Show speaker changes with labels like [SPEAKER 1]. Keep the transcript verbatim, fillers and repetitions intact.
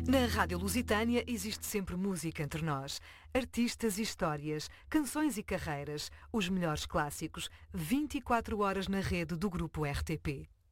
[SPEAKER 1] Na Rádio Lusitânia existe sempre música entre nós. Artistas e histórias, canções e carreiras, os melhores clássicos, vinte e quatro horas na rede do Grupo R T P.